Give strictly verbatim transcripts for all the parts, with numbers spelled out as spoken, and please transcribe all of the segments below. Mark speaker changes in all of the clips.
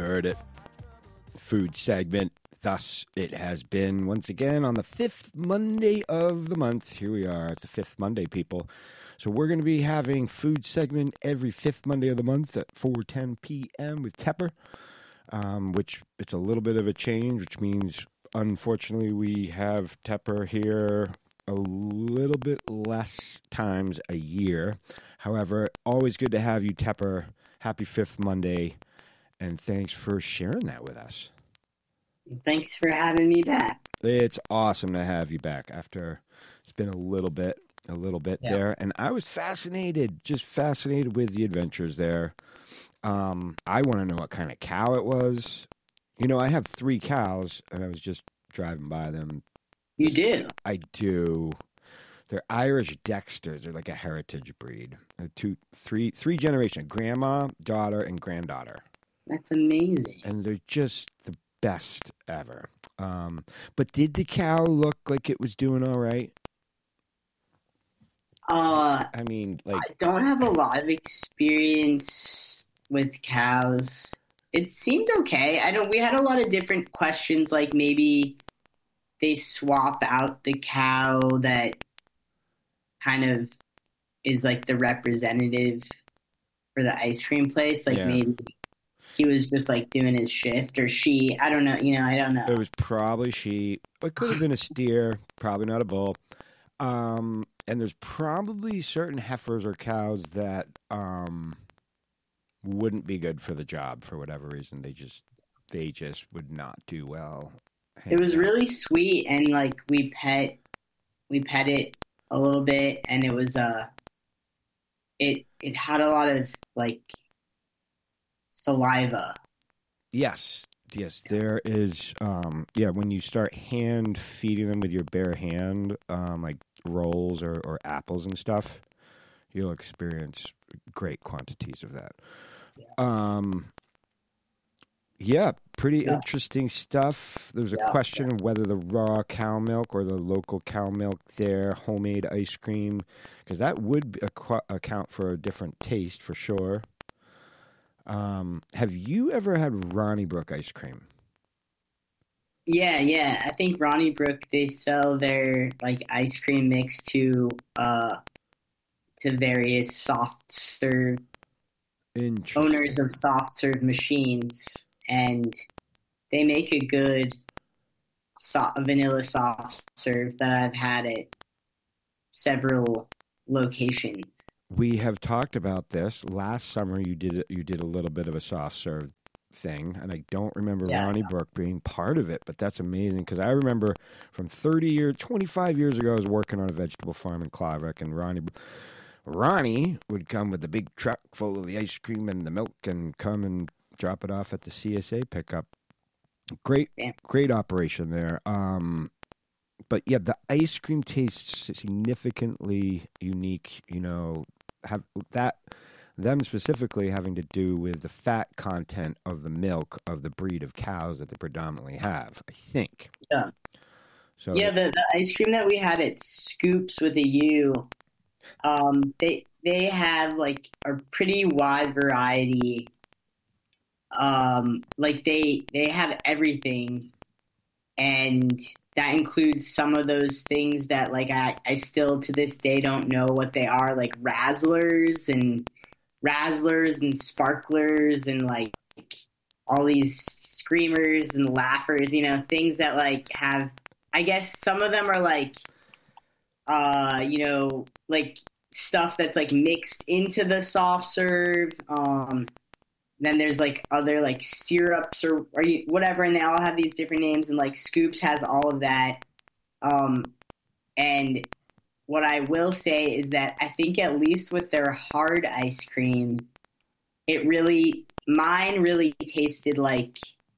Speaker 1: heard it. Food segment. Thus, it has been once again on the fifth Monday of the month. Here we are. It's the fifth Monday, people. So we're going to be having food segment every fifth Monday of the month at four ten p.m. with Tepper, um, which it's a little bit of a change, which means, unfortunately, we have Tepper here a little bit less times a year. However, always good to have you, Tepper. Happy fifth Monday, and thanks for sharing that with us.
Speaker 2: Thanks for having me back.
Speaker 1: It's awesome to have you back after it's been a little bit, a little bit yeah. there. And I was fascinated, just fascinated with the adventures there. Um, I want to know what kind of cow it was. You know, I have three cows, and I was just driving by them.
Speaker 2: You do?
Speaker 1: I do. They're Irish Dexters. They're like a heritage breed. They're two, three, three generation, grandma, daughter, and granddaughter.
Speaker 2: That's amazing.
Speaker 1: And they're just the best ever. Um, but did the cow look like it was doing all right?
Speaker 2: Uh,
Speaker 1: I mean, like,
Speaker 2: I don't have a lot of experience with cows. It seemed okay. I don't. We had a lot of different questions, like maybe they swap out the cow that kind of is like the representative for the ice cream place. Like yeah. maybe he was just like doing his shift, or she. I don't know. You know, I don't know.
Speaker 1: It was probably she. It could have been a steer. Probably not a bull. Um, and there's probably certain heifers or cows that um, wouldn't be good for the job for whatever reason. They just they just would not do well.
Speaker 2: It was out. Really sweet, and like we pet we pet it a little bit, and it was uh it it had a lot of like saliva.
Speaker 1: Yes. Yes, there is um yeah, when you start hand feeding them with your bare hand, um like rolls or, or apples and stuff, you'll experience great quantities of that. Yeah. Um Yeah, pretty yeah. interesting stuff. There's a yeah, question yeah. of whether the raw cow milk or the local cow milk there, homemade ice cream, because that would ac- account for a different taste for sure. Um, have you ever had Ronnybrook ice cream?
Speaker 2: Yeah, yeah. I think Ronnybrook, they sell their like ice cream mix to uh to various soft serve owners of soft serve machines. And they make a good so- vanilla soft serve that I've had at several locations.
Speaker 1: We have talked about this last summer. You did you did a little bit of a soft serve thing, and I don't remember yeah, Ronnybrook being part of it, but that's amazing because I remember from thirty years, twenty-five years ago, I was working on a vegetable farm in Claverick, and Ronnie. Ronnie would come with the big truck full of the ice cream and the milk and come and drop it off at the C S A pickup. Great, yeah. great operation there. Um, but yeah, the ice cream tastes significantly unique. You know, have that them specifically having to do with the fat content of the milk of the breed of cows that they predominantly have. I think.
Speaker 2: Yeah. So yeah, the, the ice cream that we had at Scoops with a U, um, they they have like a pretty wide variety. Um, like they, they have everything, and that includes some of those things that like I, I still to this day don't know what they are, like Razzlers and Razzlers and Sparklers and like all these Screamers and Laughers, you know, things that like have, I guess some of them are like, uh, you know, like stuff that's like mixed into the soft serve, um, then there's like other like syrups or, or whatever, and they all have these different names. And like Scoops has all of that. Um, and what I will say is that I think at least with their hard ice cream, it really, mine really tasted like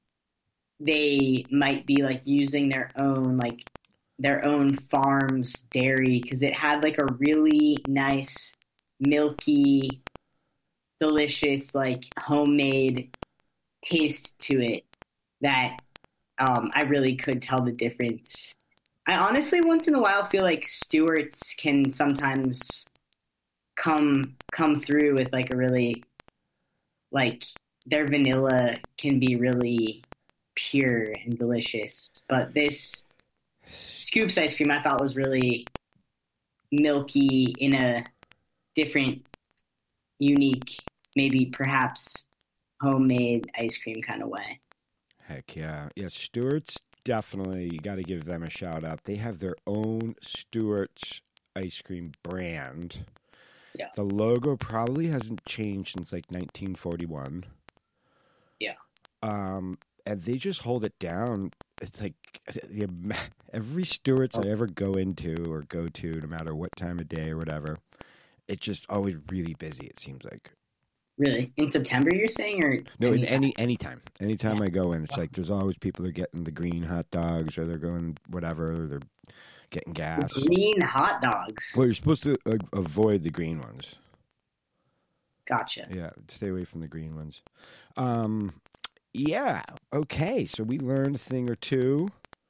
Speaker 2: they might be like using their own like their own farm's dairy, because it had like a really nice milky, delicious, like homemade taste to it that um, I really could tell the difference. I honestly, once in a while, feel like Stewart's can sometimes come come through with like a really like their vanilla can be really pure and delicious. But this Scoops ice cream I thought was really milky in a different, unique, maybe perhaps homemade ice cream kind of way.
Speaker 1: Heck yeah. Yeah, Stewart's definitely, you got to give them a shout out. They have their own Stewart's ice cream brand.
Speaker 2: Yeah.
Speaker 1: The logo probably hasn't changed since like nineteen forty-one.
Speaker 2: Yeah.
Speaker 1: Um, and they just hold it down. It's like every Stewart's oh. I ever go into or go to, no matter what time of day or whatever, it's just always really busy, it seems like.
Speaker 2: Really? In September, you're saying? Or
Speaker 1: no, in any anytime. Anytime yeah. I go in, it's like there's always people that are getting the green hot dogs or they're going whatever, or they're getting gas.
Speaker 2: Green hot dogs?
Speaker 1: Well, you're supposed to uh, avoid the green ones.
Speaker 2: Gotcha.
Speaker 1: Yeah, stay away from the green ones. Um, yeah, okay, so we learned a thing or two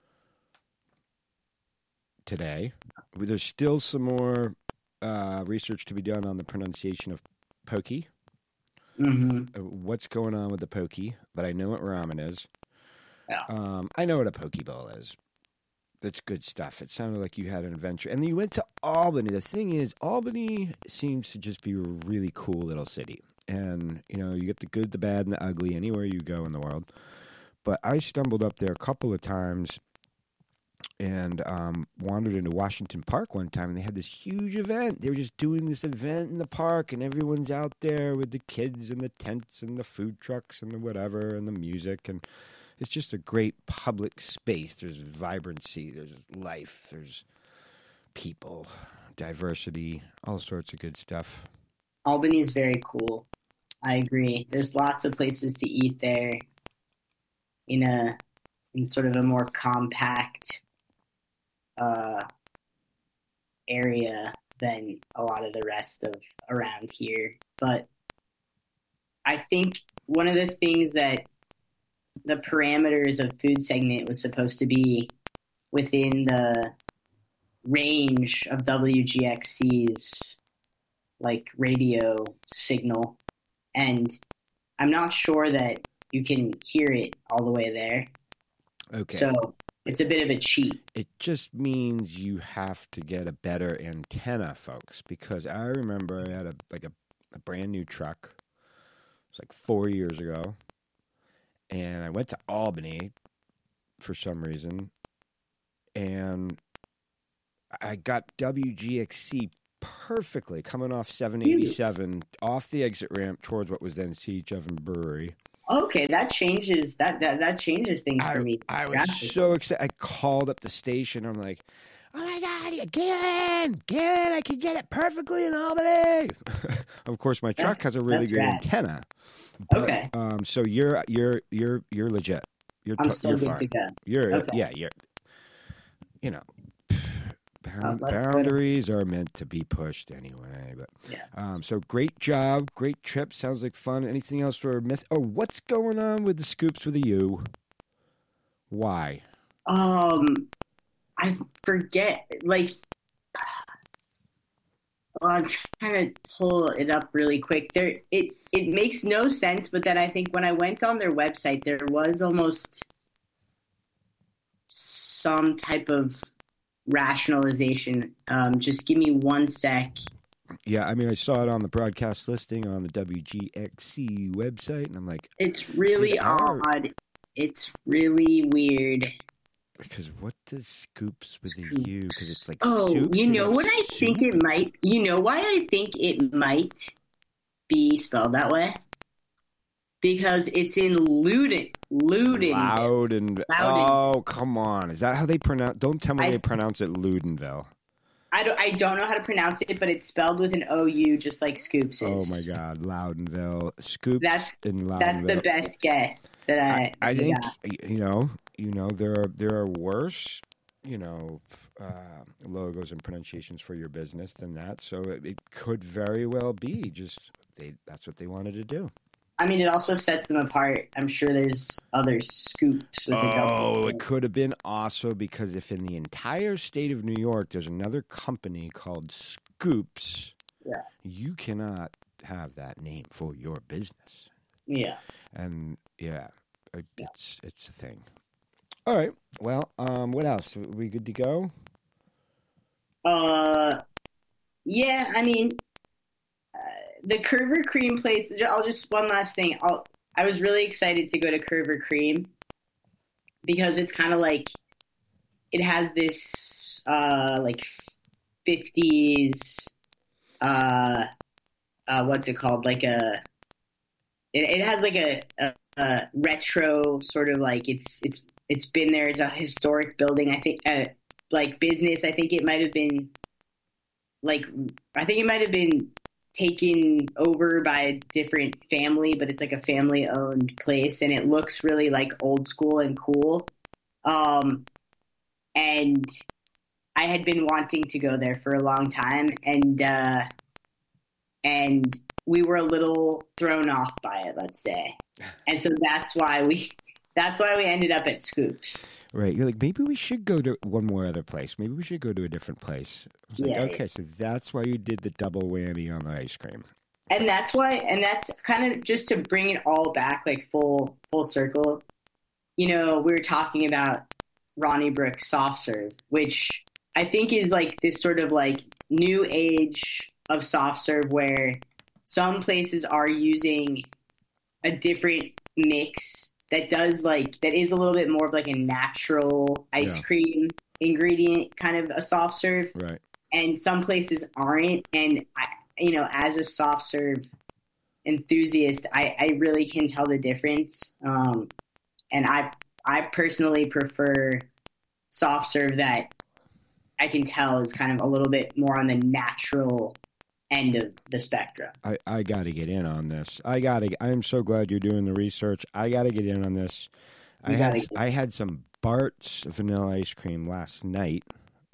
Speaker 1: today. There's still some more uh, research to be done on the pronunciation of Poke.
Speaker 2: Mm-hmm.
Speaker 1: What's going on with the Poke? But I know what ramen is.
Speaker 2: Yeah.
Speaker 1: Um, I know what a Poke Bowl is. That's good stuff. It sounded like you had an adventure. And then you went to Albany. The thing is, Albany seems to just be a really cool little city. And, you know, you get the good, the bad, and the ugly anywhere you go in the world. But I stumbled up there a couple of times and um, wandered into Washington Park one time, and they had this huge event. They were just doing this event in the park, and everyone's out there with the kids and the tents and the food trucks and the whatever and the music. And it's just a great public space. There's vibrancy, there's life, there's people, diversity, all sorts of good stuff.
Speaker 2: Albany is very cool. I agree. There's lots of places to eat there in a in sort of a more compact uh, area than a lot of the rest of around here. But I think one of the things that the parameters of Food Segment was supposed to be within the range of W G X C's like radio signal, and I'm not sure that you can hear it all the way there.
Speaker 1: Okay.
Speaker 2: So it's a bit of a cheat.
Speaker 1: It just means you have to get a better antenna, folks, because I remember I had a like a, a brand new truck. It was like four years ago. And I went to Albany for some reason, and I got W G X C perfectly coming off seven eighty-seven off the exit ramp towards what was then C H Oven Brewery.
Speaker 2: Okay, that changes that that, that changes things
Speaker 1: I,
Speaker 2: for me.
Speaker 1: I was so excited. I called up the station. I'm like, oh my God, get in, get in. I can get it perfectly in Albany. Of course, my truck
Speaker 2: that's,
Speaker 1: has a really good
Speaker 2: rad.
Speaker 1: antenna. But,
Speaker 2: okay.
Speaker 1: Um. So you're you're you're you're legit. You're
Speaker 2: I'm
Speaker 1: t-
Speaker 2: still
Speaker 1: you're
Speaker 2: good
Speaker 1: fine.
Speaker 2: to go.
Speaker 1: You're
Speaker 2: okay.
Speaker 1: yeah. You're. You know, bound,
Speaker 2: oh,
Speaker 1: boundaries are meant to be pushed anyway. But
Speaker 2: yeah.
Speaker 1: Um. So great job, great trip. Sounds like fun. Anything else for a myth? Oh, what's going on with the Scoops with a U? Why?
Speaker 2: Um, I forget. Like. I'm trying to pull it up really quick. There, it it makes no sense. But then I think when I went on their website, there was almost some type of rationalization. Um, just give me one sec.
Speaker 1: Yeah, I mean, I saw it on the broadcast listing on the W G X C website, and I'm like,
Speaker 2: it's really odd. It's really weird.
Speaker 1: Because what does Scoops with a U? Because it's like
Speaker 2: oh,
Speaker 1: soup,
Speaker 2: you know what I
Speaker 1: soup?
Speaker 2: think it might. You know why I think it might be spelled that way? Because it's in Loudon. Loudon.
Speaker 1: Loudon. Oh, come on! Is that how they pronounce? Don't tell me I, they pronounce it Loudonville.
Speaker 2: I don't. I don't know how to pronounce it, but it's spelled with an O U, just like Scoops is.
Speaker 1: Oh my God, Loudonville. Scoops
Speaker 2: that's,
Speaker 1: in Loudonville.
Speaker 2: That's the best guess that I.
Speaker 1: I, I think
Speaker 2: got.
Speaker 1: you know. You know, there are there are worse, you know, uh, logos and pronunciations for your business than that. So it, it could very well be just they that's what they wanted to do.
Speaker 2: I mean, it also sets them apart. I'm sure there's other Scoops with
Speaker 1: oh,
Speaker 2: the double.
Speaker 1: Oh, it could have been also because if in the entire state of New York there's another company called Scoops,
Speaker 2: yeah,
Speaker 1: you cannot have that name for your business.
Speaker 2: Yeah.
Speaker 1: And yeah, it's it's a thing. All right. Well, um, what else? Are we good to go?
Speaker 2: Uh, yeah. I mean, uh, the Curver Cream place. I'll just one last thing. I'll. I was really excited to go to Curver Cream because it's kind of like it has this uh like fifties uh uh what's it called like a it, it had like a, a, a retro sort of like it's it's it's been there. It's a historic building. I think uh, like business. I think it might have been like I think it might have been taken over by a different family, but it's like a family owned place and it looks really like old school and cool. Um, and I had been wanting to go there for a long time and, uh, and we were a little thrown off by it, let's say. And so that's why we, that's why we ended up at Scoops.
Speaker 1: Right. You're like, maybe we should go to one more other place. Maybe we should go to a different place. I was like,
Speaker 2: yeah,
Speaker 1: okay,
Speaker 2: yeah.
Speaker 1: so that's why you did the double whammy on the ice cream.
Speaker 2: And that's why, and that's kind of just to bring it all back, like full, full circle. You know, we were talking about Ronnie Brook soft serve, which I think is like this sort of like new age of soft serve where some places are using a different mix that does like, that is a little bit more of like a natural ice yeah. cream ingredient kind of a soft serve.
Speaker 1: Right.
Speaker 2: And some places aren't. And I, you know, as a soft serve enthusiast, I, I really can tell the difference. Um, and I, I personally prefer soft serve that I can tell is kind of a little bit more on the natural end of the spectrum.
Speaker 1: I, I got to get in on this. I got to. I'm so glad you're doing the research. I got to get in on this. I had I had some Bart's vanilla ice cream last night.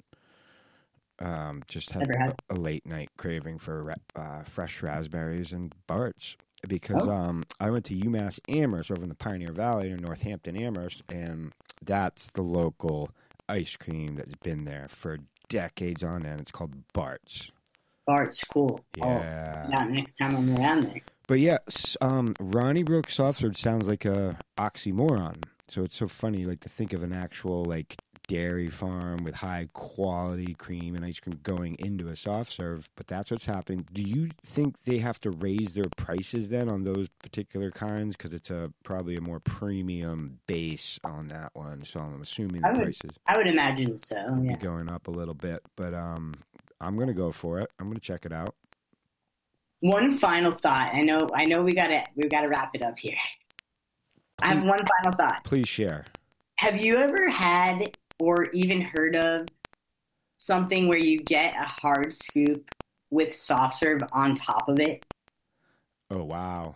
Speaker 1: Um, just had, had. A, a late night craving for uh, fresh raspberries and Bart's because oh. um, I went to UMass Amherst over in the Pioneer Valley in Northampton Amherst, and that's the local ice cream that's been there for decades on end. It's called Bart's.
Speaker 2: Bart's cool.
Speaker 1: Yeah.
Speaker 2: Oh, not next time I'm around there.
Speaker 1: But yeah, um, Ronnie Brook soft serve sounds like a oxymoron. So it's so funny, like to think of an actual like dairy farm with high quality cream and ice cream going into a soft serve, but that's what's happening. Do you think they have to raise their prices then on those particular kinds because it's a probably a more premium base on that one? So I'm assuming the
Speaker 2: I would,
Speaker 1: prices.
Speaker 2: I would imagine so. Yeah.
Speaker 1: Be going up a little bit, but um, I'm gonna go for it. I'm gonna check it out.
Speaker 2: One final thought. I know. I know we gotta we gotta wrap it up here. Please, I have one final thought.
Speaker 1: Please share.
Speaker 2: Have you ever had or even heard of something where you get a hard scoop with soft serve on top of it?
Speaker 1: Oh, wow.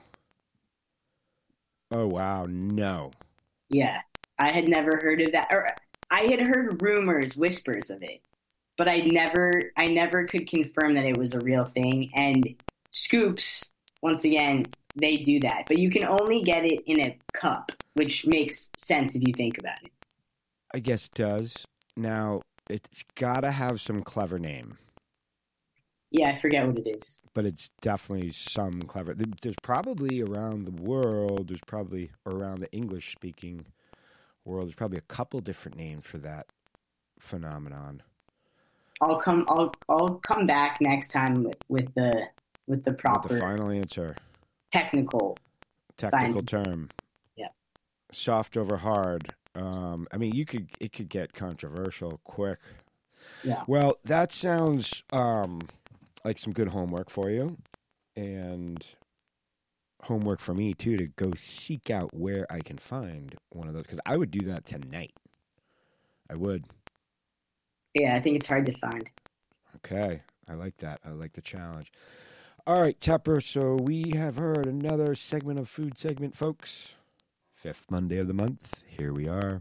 Speaker 1: Oh, wow. No.
Speaker 2: Yeah. I had never heard of that. Or I had heard rumors, whispers of it, but I never, I never could confirm that it was a real thing. And Scoops, once again, they do that, but you can only get it in a cup, which makes sense if you think about it.
Speaker 1: I guess it does. Now, it's got to have some clever name.
Speaker 2: Yeah, I forget what it is.
Speaker 1: But it's definitely some clever... There's probably around the world, there's probably, or around the English-speaking world, there's probably a couple different names for that phenomenon.
Speaker 2: I'll come I'll I'll come back next time with, with the with the proper...
Speaker 1: With the final answer.
Speaker 2: Technical.
Speaker 1: Technical science. Term.
Speaker 2: Yeah.
Speaker 1: Soft over hard. Um, I mean, you could it could get controversial quick.
Speaker 2: Yeah.
Speaker 1: Well, that sounds um, like some good homework for you, and homework for me too to go seek out where I can find one of those because I would do that tonight. I would.
Speaker 2: Yeah, I think it's hard to find.
Speaker 1: Okay, I like that. I like the challenge. All right, Tepper. So we have heard another segment of Food Segment, folks. Fifth Monday of the month. Here we are.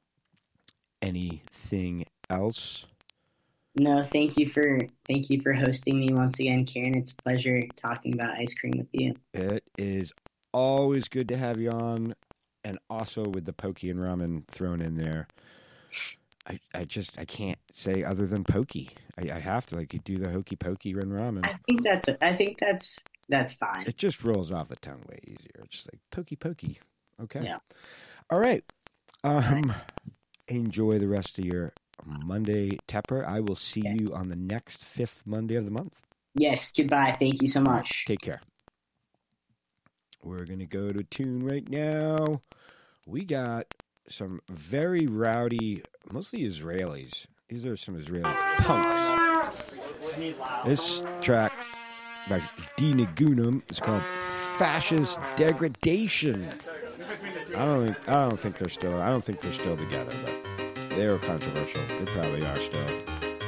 Speaker 1: Anything else?
Speaker 2: No, thank you for thank you for hosting me once again, Kieran. It's a pleasure talking about ice cream with you.
Speaker 1: It is always good to have you on, and also with the Pokey and ramen thrown in there. I, I just I can't say other than Pokey. I, I have to like do the hokey pokey and ramen.
Speaker 2: I think that's I think that's That's fine.
Speaker 1: It just rolls off the tongue way easier. It's just like pokey pokey. Okay.
Speaker 2: Yeah.
Speaker 1: All right. Um, enjoy the rest of your Monday, Tepper. I will see okay. you on the next fifth Monday of the month.
Speaker 2: Yes. Goodbye. Thank you so much.
Speaker 1: Take care. We're going to go to tune right now. We got some very rowdy, mostly Israelis. These are some Israeli punks. This track by D Nagunum is called Fascist Degradation. I don't think I don't think they're still I don't think they're still together, but they were controversial. They probably are still.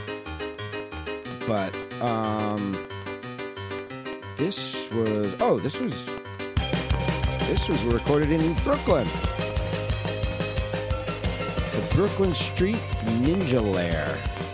Speaker 1: But um this was oh, this was this was recorded in Brooklyn. The Brooklyn Street Ninja Lair.